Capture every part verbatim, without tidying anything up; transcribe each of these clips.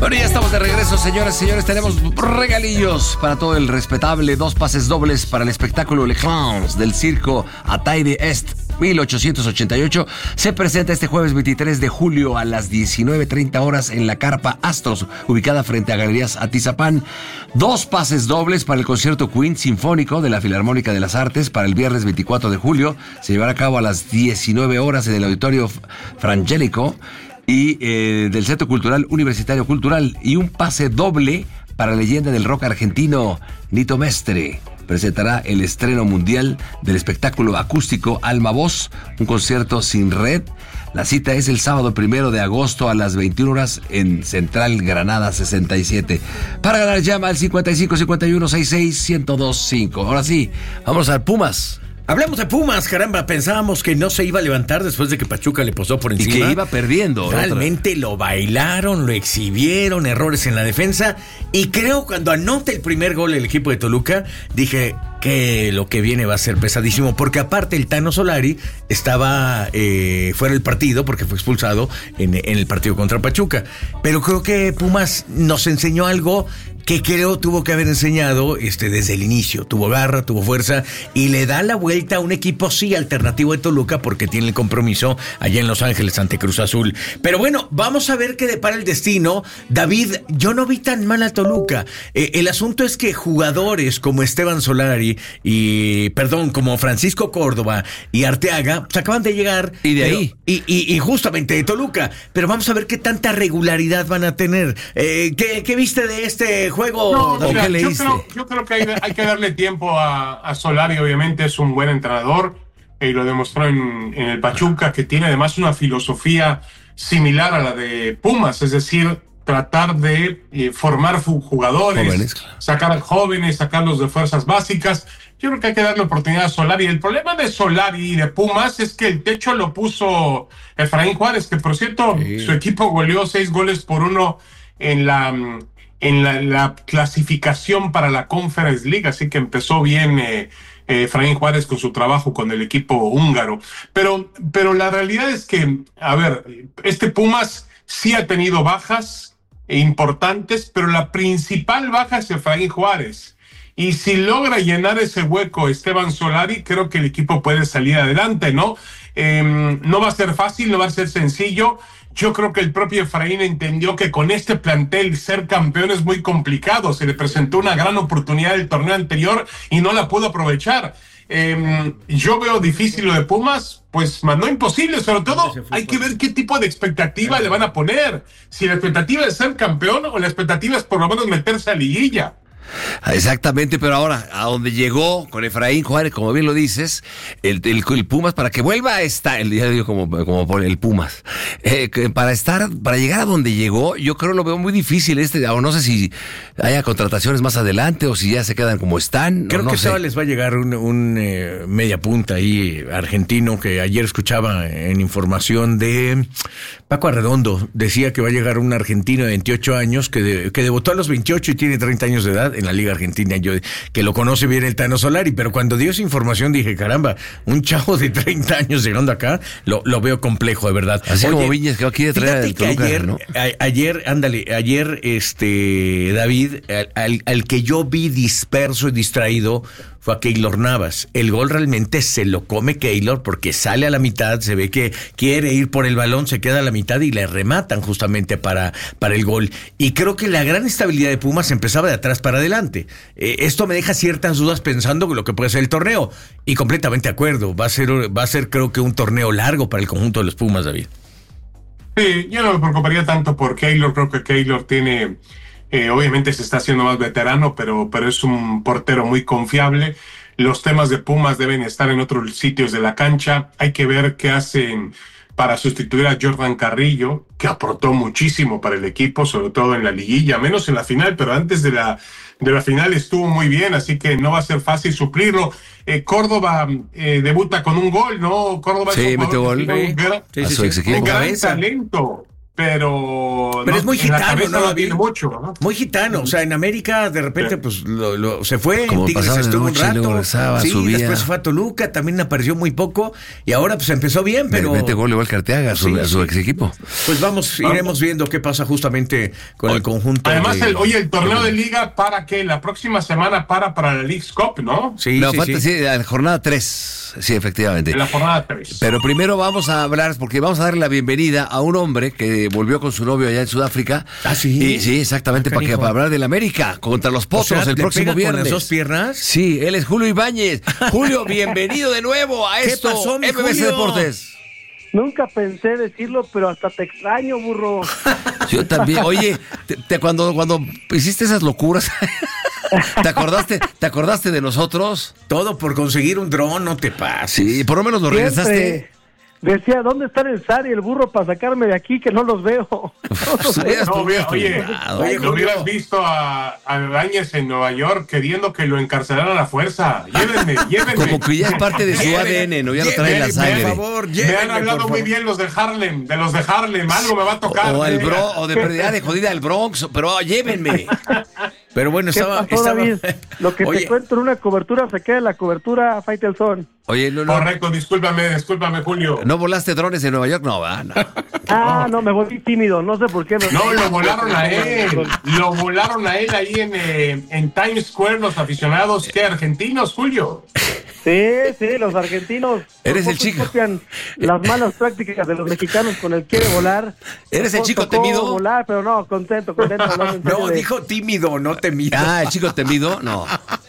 Bueno, ya estamos de regreso, señoras y señores. Tenemos regalillos para todo el respetable. Dos pases dobles para el espectáculo Les Clowns del circo Ataide Est mil ochocientos ochenta y ocho. Se presenta este jueves veintitrés de julio a las diecinueve treinta horas en la Carpa Astros, ubicada frente a Galerías Atizapán. Dos pases dobles para el concierto Queen Sinfónico de la Filarmónica de las Artes para el viernes veinticuatro de julio. Se llevará a cabo a las diecinueve horas en el Auditorio Frangélico y eh, del Centro Cultural Universitario Cultural, y un pase doble para la leyenda del rock argentino Nito Mestre. Presentará el estreno mundial del espectáculo acústico Alma Voz, un concierto sin red. La cita es el sábado primero de agosto a las veintiuna horas en Central Granada sesenta y siete. Para ganar, llama al cincuenta y cinco cincuenta y uno sesenta y seis ciento veinticinco. Ahora sí, vamos al Pumas. Hablamos de Pumas, caramba, pensábamos que no se iba a levantar después de que Pachuca le posó por encima. Y que iba perdiendo. Realmente otra. Lo bailaron, lo exhibieron, errores en la defensa. Y creo cuando anota el primer gol el equipo de Toluca, dije que lo que viene va a ser pesadísimo. Porque aparte el Tano Solari estaba eh, fuera del partido porque fue expulsado en, en el partido contra Pachuca. Pero creo que Pumas nos enseñó algo que creo tuvo que haber enseñado este, desde el inicio. Tuvo garra, tuvo fuerza y le da la vuelta a un equipo sí alternativo de Toluca porque tiene el compromiso allá en Los Ángeles ante Cruz Azul. Pero bueno, vamos a ver qué depara el destino. David, yo no vi tan mal a Toluca. Eh, el asunto es que jugadores como Esteban Solari y, perdón, como Francisco Córdoba y Arteaga, pues acaban de llegar. Y de pero, ahí. Y, y, y justamente de Toluca. Pero vamos a ver qué tanta regularidad van a tener. Eh, ¿qué, ¿Qué viste de este juego? No, mira, ¿Qué yo, creo, yo creo que hay, hay que darle tiempo a, a Solari. Obviamente es un buen entrenador y eh, lo demostró en, en el Pachuca, que tiene además una filosofía similar a la de Pumas, es decir, tratar de eh, formar jugadores, jóvenes, claro. sacar jóvenes, sacarlos de fuerzas básicas. Yo creo que hay que darle oportunidad a Solari. El problema de Solari y de Pumas es que el techo lo puso Efraín Juárez, que por cierto, sí. su equipo goleó seis goles por uno en la... en la, la clasificación para la Conference League, así que empezó bien eh, eh, Efraín Juárez con su trabajo con el equipo húngaro. Pero, pero la realidad es que, a ver, este Pumas sí ha tenido bajas importantes, pero la principal baja es Efraín Juárez. Y si logra llenar ese hueco Esteban Solari, creo que el equipo puede salir adelante, ¿no? Eh, no va a ser fácil, no va a ser sencillo. Yo creo que el propio Efraín entendió que con este plantel ser campeón es muy complicado. Se le presentó una gran oportunidad del torneo anterior y no la pudo aprovechar. Eh, yo veo difícil lo de Pumas, pues no imposible. Sobre todo hay que ver qué tipo de expectativa le van a poner. Si la expectativa es ser campeón o la expectativa es por lo menos meterse a liguilla. Exactamente, pero ahora, a donde llegó con Efraín Juárez, como bien lo dices, el, el, el Pumas, para que vuelva a estar, el día digo como, como el Pumas, eh, para estar, para llegar a donde llegó, yo creo lo veo muy difícil este, o no sé si haya contrataciones más adelante, o si ya se quedan como están. Creo no que sé. les va a llegar un, un eh, media punta ahí, argentino, que ayer escuchaba en información de Paco Arredondo, decía que va a llegar un argentino de veintiocho años, que, de, que debutó a los veintiocho y tiene treinta años de edad, en la Liga Argentina, yo que lo conoce bien el Tano Solari, pero cuando dio esa información dije, caramba, un chavo de treinta años llegando acá, lo, lo veo complejo, de verdad. Así Oye, como Viñas que quiere traer el Toluca, ayer, ¿no? a, ayer, ándale, ayer, este, David, al, al, al que yo vi disperso y distraído fue a Keylor Navas. El gol realmente se lo come Keylor porque sale a la mitad, se ve que quiere ir por el balón, se queda a la mitad y le rematan justamente para, para el gol. Y creo que la gran estabilidad de Pumas empezaba de atrás para adelante. Eh, esto me deja ciertas dudas pensando en lo que puede ser el torneo. Y completamente de acuerdo, va a ser, va a ser creo que un torneo largo para el conjunto de los Pumas, David. Sí, yo no me preocuparía tanto por Keylor, creo que Keylor tiene... Eh, obviamente se está haciendo más veterano, pero, pero es un portero muy confiable. Los temas de Pumas deben estar en otros sitios de la cancha. Hay que ver qué hacen para sustituir a Jordan Carrillo, que aportó muchísimo para el equipo, sobre todo en la liguilla, menos en la final, pero antes de la, de la final estuvo muy bien, así que no va a ser fácil suplirlo. Eh, Córdoba eh, debuta con un gol, ¿no? Córdoba sí, es un metió gol. Sí, un gran, sí, sí, sí, un gran talento. pero, pero no, es muy gitano, ¿no? no tiene mucho, ¿no? Muy gitano, o sea, en América de repente pues lo, lo, se fue, como en Tigres estuvo un rato, regresaba, sí, subía. Después se fue a Toluca, también apareció muy poco y ahora pues empezó bien, pero mete gol igual que Arteaga a su, sí, a su sí. ex equipo. Pues vamos, iremos viendo qué pasa justamente con Oye, el conjunto. Además, de, el, oye, el torneo de liga para que la próxima semana para para la Leagues Cup, ¿no? Sí, no, sí, falta, sí. sí, la jornada tres, sí, efectivamente. En la jornada tres. Pero primero vamos a hablar, porque vamos a darle la bienvenida a un hombre que volvió con su novio allá en Sudáfrica. Ah, sí. Y, sí, exactamente, Ah, para, que, canijo. para hablar del América contra los Potros O sea, el ¿le próximo pega viernes. con las dos piernas? Sí, él es Julio Ibáñez. Julio, bienvenido de nuevo a ¿Qué esto. pasó, mi M B C Julio? Deportes. Nunca pensé decirlo, pero hasta te extraño, burro. Yo también. Oye, te, te- cuando, cuando hiciste esas locuras, ¿te acordaste, ¿te acordaste de nosotros? Todo por conseguir un dron, no te pases. Sí, por lo menos lo regresaste. Siempre decía, ¿dónde están el Zar y el burro para sacarme de aquí que no los veo? No los Sí, veo. No, oye, oye, Oye, lo hubieras visto a, a Ibáñez en Nueva York queriendo que lo encarcelaran a la fuerza. Llévenme, llévenme. Como que ya es parte de su Llévenme, A D N, ¿no? Ya lo llévenme, trae en la sangre. Por favor, Me llévenme, han hablado por muy favor. bien los de Harlem, de los de Harlem, algo me va a tocar. O el eh. bro, o de perdida de jodida del Bronx, pero llévenme. Pero bueno, ¿Qué estaba... pasó, estaba... David? Lo que Oye, te cuento en una cobertura se queda en la cobertura Faitelson. Oye, no, no, Correcto, discúlpame, discúlpame, Julio. ¿no volaste drones en Nueva York? No, va, no. Ah, no, me volví tímido, no sé por qué. No, lo volaron a él. Lo volaron a él ahí en, eh, en Times Square, los aficionados, ¿qué? ¿Argentinos, Julio? Sí, sí, los argentinos. Eres por el poco chico. copian las malas prácticas de los mexicanos con el quiere volar. ¿Eres el Tocó- chico tocó temido? volar, pero no, contento, contento. hablando en serio no, de- dijo tímido, no temido. Ah, el chico temido, no.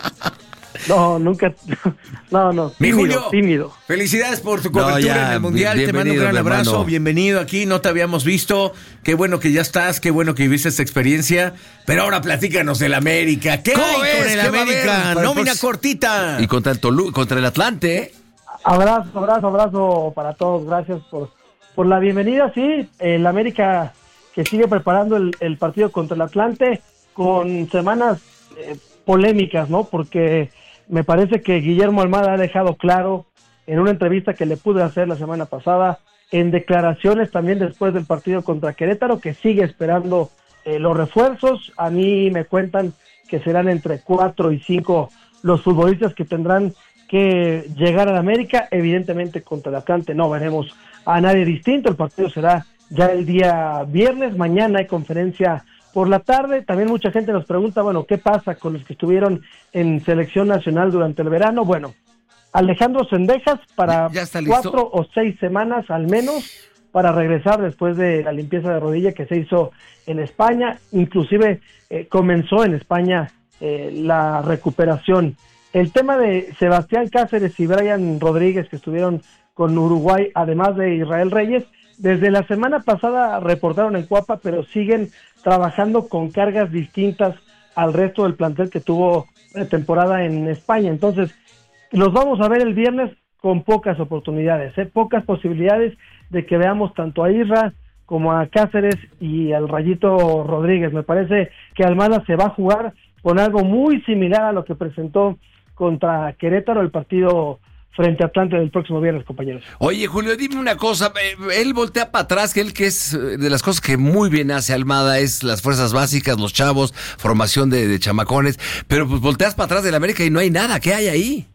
No, nunca. No, no. Mi Tímido, Julio, tímido. felicidades por tu No, cobertura ya, en el Mundial. Te mando un bienvenido, gran mi abrazo. hermano. Bienvenido aquí. No te habíamos visto. Qué bueno que ya estás. Qué bueno que viviste esta experiencia. Pero ahora platícanos del América. ¿Qué ¿Cómo hay ves? con el ¿Qué va a haber América? para el Nómina próximo- cortita. Y contra el Tolu, contra el Atlante, ¿eh? Abrazo, abrazo, abrazo para todos. Gracias por, por la bienvenida. Sí, el América que sigue preparando el, el partido contra el Atlante con semanas eh, polémicas, ¿no? Porque me parece que Guillermo Almada ha dejado claro en una entrevista que le pude hacer la semana pasada, en declaraciones también después del partido contra Querétaro, que sigue esperando eh, los refuerzos. A mí me cuentan que serán entre cuatro y cinco los futbolistas que tendrán que llegar a la América. Evidentemente contra el Atlante no veremos a nadie distinto. El partido será ya el día viernes. Mañana hay conferencia por la tarde. También mucha gente nos pregunta, bueno, ¿qué pasa con los que estuvieron en selección nacional durante el verano? Bueno, Alejandro Cendejas para ¿Ya está listo? cuatro o seis semanas al menos para regresar después de la limpieza de rodilla que se hizo en España. Inclusive eh, comenzó en España eh, la recuperación. El tema de Sebastián Cáceres y Brian Rodríguez, que estuvieron con Uruguay, además de Israel Reyes, desde la semana pasada reportaron en Cuapa, pero siguen trabajando con cargas distintas al resto del plantel que tuvo temporada en España. Entonces, los vamos a ver el viernes con pocas oportunidades, ¿eh? pocas posibilidades de que veamos tanto a Isra como a Cáceres y al Rayito Rodríguez. Me parece que Almada se va a jugar con algo muy similar a lo que presentó contra Querétaro el partido frente a Atlante del próximo viernes, compañeros. Oye, Julio, dime una cosa. eh, Él voltea para atrás, que él que es eh, de las cosas que muy bien hace Almada es las fuerzas básicas, los chavos, formación de, de chamacones, pero pues volteas para atrás del América y no hay nada. ¿Qué hay ahí?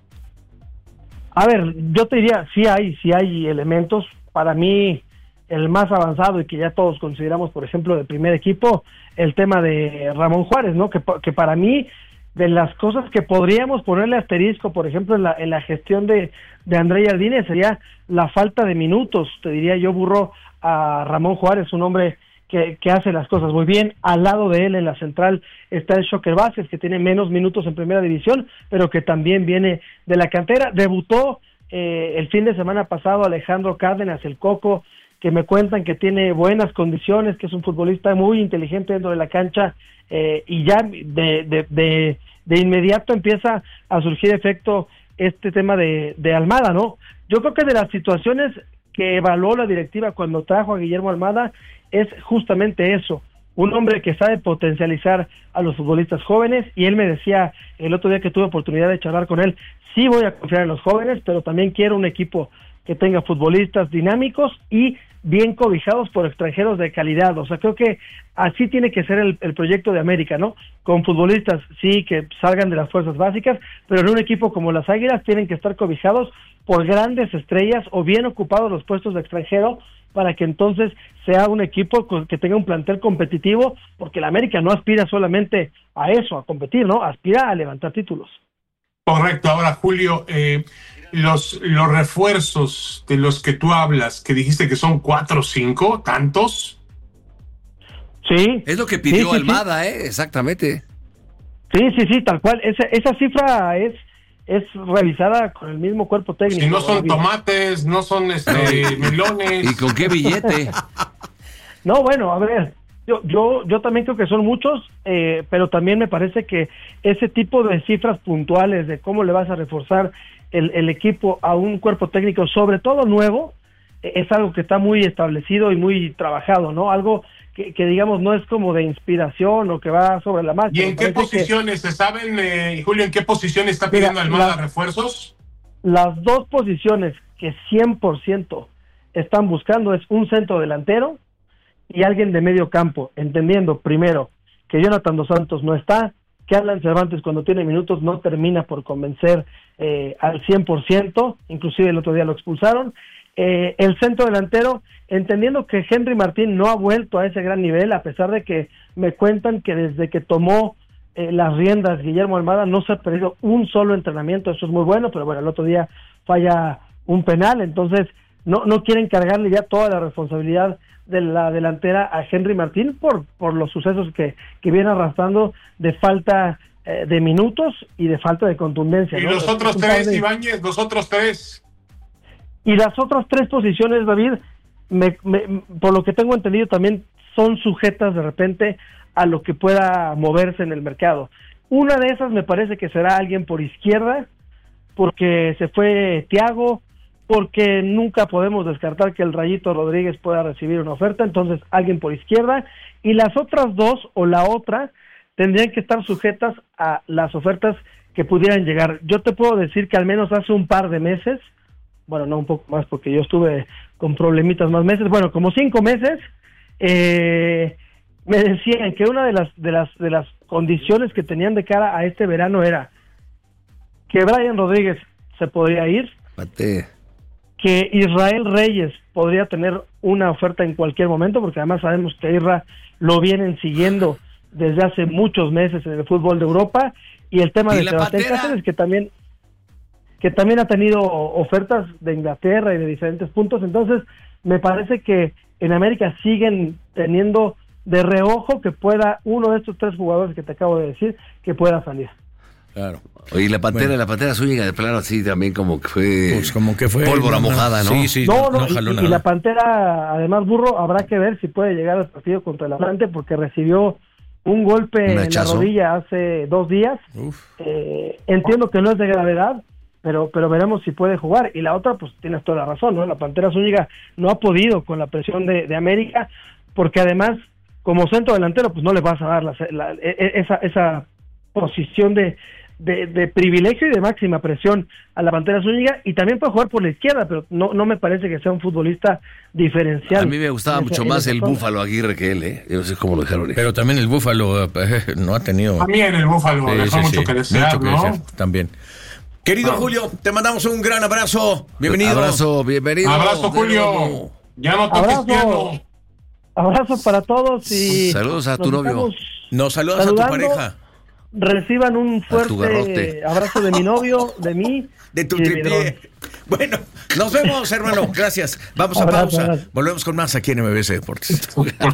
A ver, yo te diría, sí hay, sí hay elementos. Para mí, el más avanzado y que ya todos consideramos, por ejemplo, de primer equipo, el tema de Ramón Juárez, ¿no? Que, que para mí, de las cosas que podríamos ponerle asterisco, por ejemplo, en la, en la gestión de, de André Jardine, sería la falta de minutos. Te diría yo, burro, a Ramón Juárez, un hombre que, que hace las cosas muy bien. Al lado de él, en la central, está el Shocker Vázquez, que tiene menos minutos en primera división, pero que también viene de la cantera. Debutó eh, el fin de semana pasado Alejandro Cárdenas, el Coco, que me cuentan que tiene buenas condiciones, que es un futbolista muy inteligente dentro de la cancha, eh, y ya de, de, de, de inmediato empieza a surgir efecto este tema de, de Almada, ¿no? Yo creo que de las situaciones que evaluó la directiva cuando trajo a Guillermo Almada es justamente eso, un hombre que sabe potencializar a los futbolistas jóvenes, y él me decía el otro día que tuve oportunidad de charlar con él, sí voy a confiar en los jóvenes, pero también quiero un equipo que tenga futbolistas dinámicos y bien cobijados por extranjeros de calidad. O sea, creo que así tiene que ser el, el proyecto de América, ¿no? Con futbolistas, sí, que salgan de las fuerzas básicas, pero en un equipo como las Águilas tienen que estar cobijados por grandes estrellas o bien ocupados los puestos de extranjero para que entonces sea un equipo que tenga un plantel competitivo, porque la América no aspira solamente a eso, a competir, ¿no? Aspira a levantar títulos. Correcto. Ahora, Julio, eh, los, los refuerzos de los que tú hablas, que dijiste que son cuatro o cinco, ¿tantos? Sí. Es lo que pidió sí, sí, Almada, sí. ¿eh? Exactamente. Sí, sí, sí, tal cual. Esa, esa cifra es... es realizada con el mismo cuerpo técnico. Si no son tomates, no son este, melones. ¿Y con qué billete? No, bueno, a ver, yo yo yo también creo que son muchos, eh, pero también me parece que ese tipo de cifras puntuales de cómo le vas a reforzar el, el equipo a un cuerpo técnico, sobre todo nuevo, eh, es algo que está muy establecido y muy trabajado, ¿no? Algo que, que digamos no es como de inspiración o que va sobre la marcha. ¿Y en qué posiciones? ¿Se saben, eh, Julio, en qué posición está pidiendo Almada refuerzos? Las dos posiciones que cien por ciento están buscando es un centro delantero y alguien de medio campo, entendiendo primero que Jonathan Dos Santos no está, que Alan Cervantes cuando tiene minutos no termina por convencer eh, al cien por ciento, inclusive el otro día lo expulsaron. Eh, el centro delantero, entendiendo que Henry Martín no ha vuelto a ese gran nivel, a pesar de que me cuentan que desde que tomó eh, las riendas Guillermo Almada no se ha perdido un solo entrenamiento, eso es muy bueno, pero bueno, el otro día falla un penal, entonces no no quieren cargarle ya toda la responsabilidad de la delantera a Henry Martín por por los sucesos que, que viene arrastrando de falta eh, de minutos y de falta de contundencia. ¿Y ¿no? los otros es tres, de... Ibáñez, los otros tres? Y las otras tres posiciones, David, me, me, por lo que tengo entendido, también son sujetas de repente a lo que pueda moverse en el mercado. Una de esas me parece que será alguien por izquierda, porque se fue Thiago, porque nunca podemos descartar que el Rayito Rodríguez pueda recibir una oferta, entonces alguien por izquierda, y las otras dos o la otra tendrían que estar sujetas a las ofertas que pudieran llegar. Yo te puedo decir que al menos hace un par de meses, bueno, no un poco más porque yo estuve con problemitas más meses, bueno, como cinco meses, eh, me decían que una de las de las de las condiciones que tenían de cara a este verano era que Brian Rodríguez se podría ir, Mate. que Israel Reyes podría tener una oferta en cualquier momento, porque además sabemos que a Isra lo vienen siguiendo desde hace muchos meses en el fútbol de Europa, y el tema ¿Y de la Sebastián Pantera? Cáceres, que también que también ha tenido ofertas de Inglaterra y de diferentes puntos, entonces me parece que en América siguen teniendo de reojo que pueda uno de estos tres jugadores que te acabo de decir, que pueda salir. Claro. Oye, la Pantera, Bueno. la Pantera Zúñiga de plano así también como que fue... Pues como que fue pólvora no, mojada, ¿no? Sí, sí, no, no, no, no jaló y, nada. y la Pantera, además, Burro, habrá que ver si puede llegar al partido contra el Atlante, porque recibió un golpe ¿Un en la hachazo? rodilla hace dos días. Uf. Eh, entiendo que no es de gravedad, pero pero veremos si puede jugar. Y la otra, pues tienes toda la razón, ¿no? La Pantera Zúñiga no ha podido con la presión de, de América, porque además, como centro delantero, pues no le vas a dar la, la, esa, esa posición de, de, de privilegio y de máxima presión a la Pantera Zúñiga, y también puede jugar por la izquierda, pero no, no me parece que sea un futbolista diferencial. A mí me gustaba en mucho esa- más en el esa zona. Búfalo Aguirre que él, ¿eh? Yo no sé cómo lo dejaron ir. Pero también el Búfalo eh, no ha tenido... También el Búfalo Sí, dejó sí, mucho sí, que desear, mucho que ¿no? desear, también. Querido Ah. Julio, te mandamos un gran abrazo. Bienvenido. Abrazo, bienvenido. Abrazo, de Julio. nuevo. Ya no toques Abrazo. piano. Abrazo para todos y Saludos a tu nos novio. estamos Nos saludas saludando. a tu pareja. Reciban un tu garrote. fuerte abrazo de mi novio, de mí, De tu y de mi tripié. dron. Bueno, nos vemos, hermano. Gracias. Vamos a Abrazo, pausa. abrazo. Volvemos con más aquí en M B S Deportes.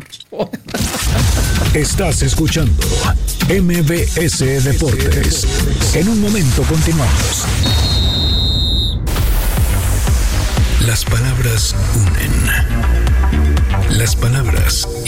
Estás escuchando M B S Deportes. En un momento continuamos. Las palabras unen. Las palabras